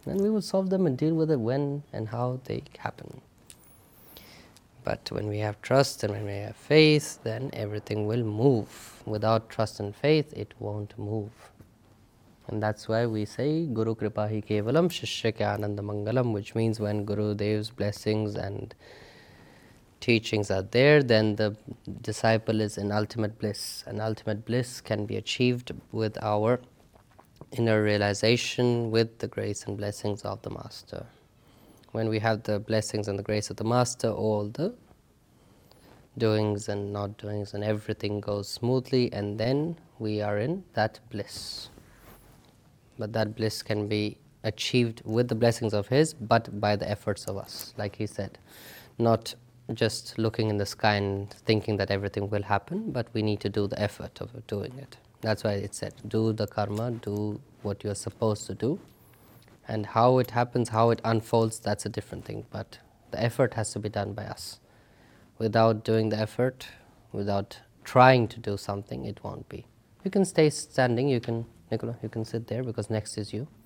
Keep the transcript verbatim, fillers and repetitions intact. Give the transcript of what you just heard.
And we will solve them and deal with it when and how they happen. But when we have trust and when we have faith, then everything will move. Without trust and faith, it won't move. And that's why we say Guru Kripa Hi Kevalam Shishya Kya Ananda Mangalam, which means when Guru Dev's blessings and teachings are there, then the disciple is in ultimate bliss. And ultimate bliss can be achieved with our inner realization, with the grace and blessings of the Master. When we have the blessings and the grace of the Master, all the doings and not doings and everything goes smoothly, and then we are in that bliss. But that bliss can be achieved with the blessings of His, but by the efforts of us, like he said. Not just looking in the sky and thinking that everything will happen, but we need to do the effort of doing it. That's why it said, do the karma, do what you're supposed to do. And how it happens, how it unfolds, that's a different thing. But the effort has to be done by us. Without doing the effort, without trying to do something, it won't be. You can stay standing, you can, Nicola, you can sit there because next is you.